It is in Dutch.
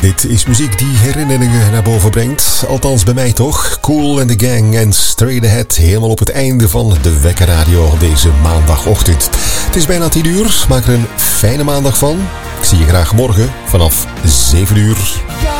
Dit is muziek die herinneringen naar boven brengt. Althans bij mij toch. Kool and the Gang en Straight Ahead. Helemaal op het einde van de Wekkerradio deze maandagochtend. Het is bijna 10 uur. Maak er een fijne maandag van. Ik zie je graag morgen vanaf 7 uur.